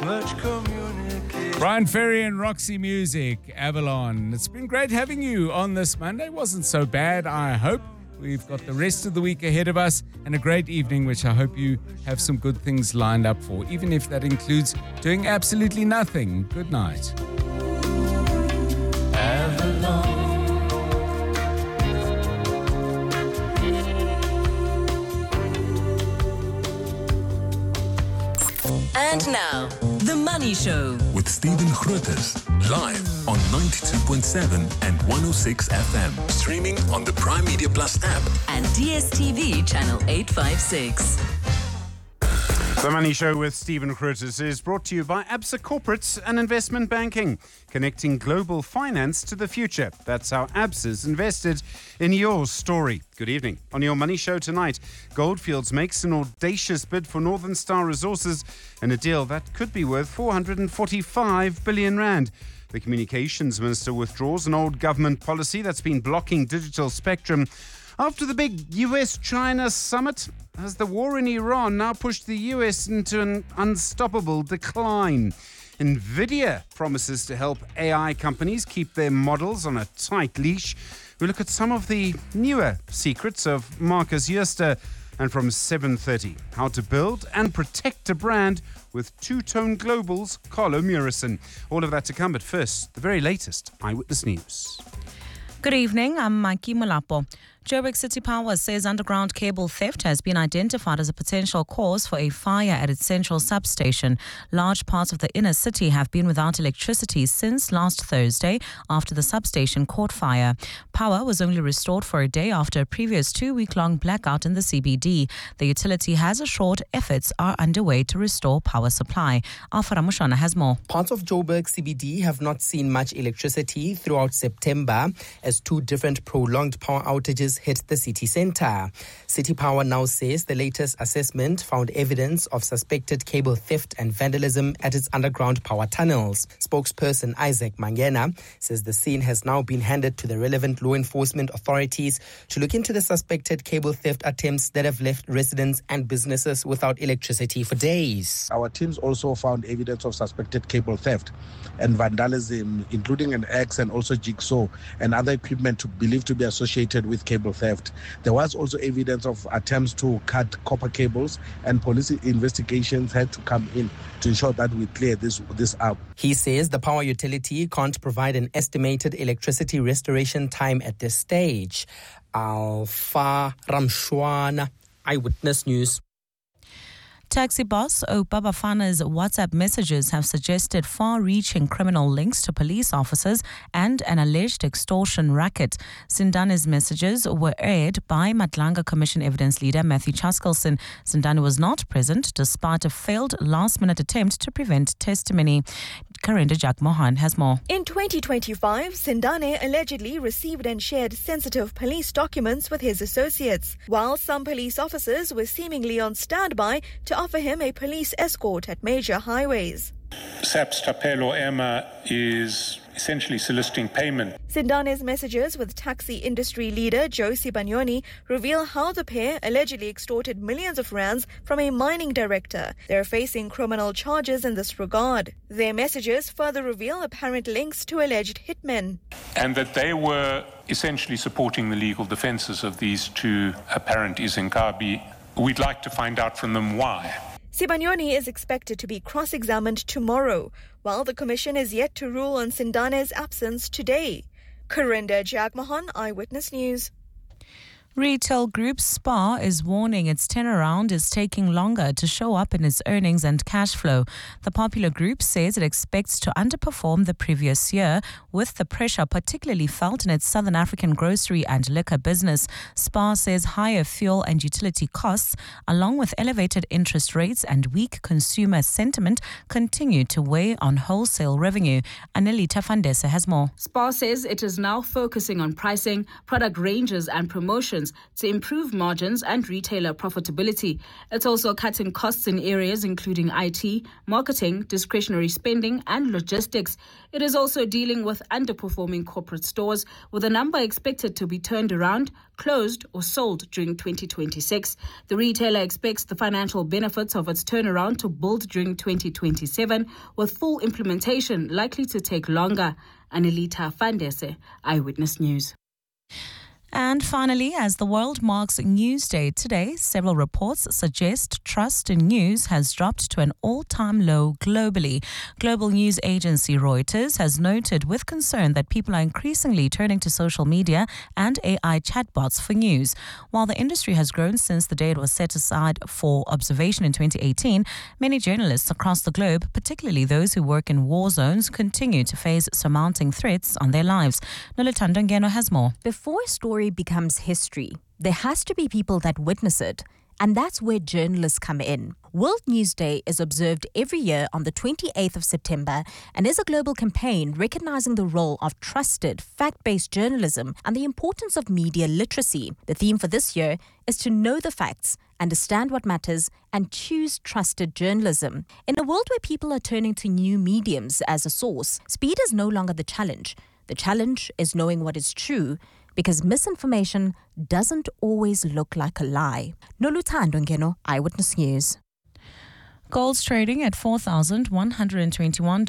Brian Ferry and Roxy Music, Avalon. It's been great having you on this Monday. Wasn't so bad, I hope. We've got the rest of the week ahead of us and a great evening, which I hope you have some good things lined up for, even if that includes doing absolutely nothing. Good night. Avalon. And now, The Money Show. With Stephen Grootes, live on 92.7 and 106 FM. Streaming on the Prime Media Plus app. And DSTV channel 856. The Money Show with Stephen Grootes is brought to you by Absa Corporates and Investment Banking, connecting global finance to the future. That's how Absa's invested in your story. Good evening. On your Money Show tonight, Goldfields makes an audacious bid for Northern Star Resources in a deal that could be worth 445 billion rand. The Communications Minister withdraws an old government policy that's been blocking digital spectrum. After the big US-China summit, has the war in Iran now pushed the US into an unstoppable decline? NVIDIA promises to help AI companies keep their models on a tight leash. We look at some of the newer secrets of Marcus Jooste. And from 7:30, how to build and protect a brand with Two-Tone Global's Carlo Murison. All of that to come, but first, the very latest Eyewitness News. Good evening, I'm Mikey Mulapo. Joburg City Power says underground cable theft has been identified as a potential cause for a fire at its central substation. Large parts of the inner city have been without electricity since last Thursday after the substation caught fire. Power was only restored for a day after a previous 2-week-long blackout in the CBD. The utility has assured efforts are underway to restore power supply. Alpha Ramushana has more. Parts of Joburg CBD have not seen much electricity throughout September as 2 different prolonged power outages hit the city centre. City Power now says the latest assessment found evidence of suspected cable theft and vandalism at its underground power tunnels. Spokesperson Isaac Mangena says the scene has now been handed to the relevant law enforcement authorities to look into the suspected cable theft attempts that have left residents and businesses without electricity for days. Our teams also found evidence of suspected cable theft and vandalism, including an axe and also jigsaw and other equipment believed to be associated with cable theft. There was also evidence of attempts to cut copper cables, and police investigations had to come in to ensure that we clear this up. He says the power utility can't provide an estimated electricity restoration time at this stage. Alpha Ramshwana, Eyewitness News. Taxi boss Oupa Bafana's WhatsApp messages have suggested far-reaching criminal links to police officers and an alleged extortion racket. Sindane's messages were aired by Matlanga Commission evidence leader Matthew Chaskelson. Sindane was not present despite a failed last-minute attempt to prevent testimony. Karinda Jagmohan has more. In 2025, Sindane allegedly received and shared sensitive police documents with his associates, while some police officers were seemingly on standby to offer him a police escort at major highways. SAPS Tapelo Emma is essentially soliciting payment. Sindane's messages with taxi industry leader Josie Banyoni reveal how the pair allegedly extorted millions of rands from a mining director. They're facing criminal charges in this regard. Their messages further reveal apparent links to alleged hitmen. And that they were essentially supporting the legal defences of these 2 apparent Izinkabi. We'd like to find out from them why. Sibanyoni is expected to be cross-examined tomorrow, while the Commission is yet to rule on Sindane's absence today. Karinda Jagmohan, Eyewitness News. Retail group SPAR is warning its turnaround is taking longer to show up in its earnings and cash flow. The popular group says it expects to underperform the previous year, with the pressure particularly felt in its Southern African grocery and liquor business. SPAR says higher fuel and utility costs, along with elevated interest rates and weak consumer sentiment, continue to weigh on wholesale revenue. Anelita Fandesa has more. SPAR says it is now focusing on pricing, product ranges and promotions actions to improve margins and retailer profitability. It's also cutting costs in areas including IT, marketing, discretionary spending, and logistics. It is also dealing with underperforming corporate stores, with a number expected to be turned around, closed, or sold during 2026. The retailer expects the financial benefits of its turnaround to build during 2027, with full implementation likely to take longer. Anelita Fandese, Eyewitness News. And finally, as the world marks News Day today, several reports suggest trust in news has dropped to an all-time low globally. Global news agency Reuters has noted with concern that people are increasingly turning to social media and AI chatbots for news. While the industry has grown since the day it was set aside for observation in 2018, many journalists across the globe, particularly those who work in war zones, continue to face surmounting threats on their lives. Noluthando Ngeno has more. Before a story becomes history, there has to be people that witness it, and that's where journalists come in. World News Day is observed every year on the 28th of September and is a global campaign recognizing the role of trusted, fact-based journalism and the importance of media literacy. The theme for this year is to know the facts, understand what matters, and choose trusted journalism. In a world where people are turning to new mediums as a source, speed is no longer the challenge. The challenge is knowing what is true, because misinformation doesn't always look like a lie. Noluthando Ngeno, Eyewitness News. Gold's trading at $4,121.